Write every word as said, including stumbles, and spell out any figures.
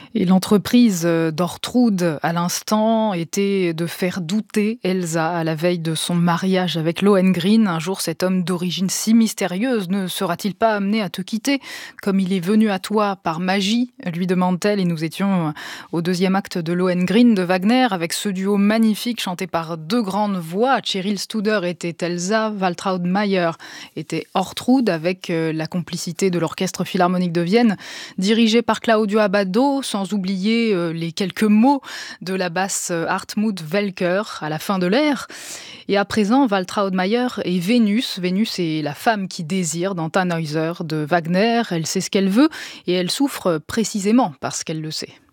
Et l'entreprise d'Ortrud, à l'instant, était de faire douter Elsa à la veille de son mariage avec Lohengrin. Un jour, cet homme d'origine si mystérieuse ne sera-t-il pas amené à te quitter comme il est venu à toi par magie, lui demande-t-elle. Et nous étions au deuxième acte de Lohengrin de Wagner avec ce duo magnifique chanté par deux grandes voix. Cheryl Studer était Elsa, Waltraud Mayer était Ortrud, avec la complicité de l'Orchestre Philharmonique de Vienne, dirigé par Claudio Abbado, sans oublier euh, les quelques mots de la basse Hartmut Welker à la fin de l'air. Et à présent, Waltraud Mayer est Vénus. Vénus est la femme qui désire dans Tannhäuser de Wagner. Elle sait ce qu'elle veut et elle souffre précisément parce qu'elle le sait.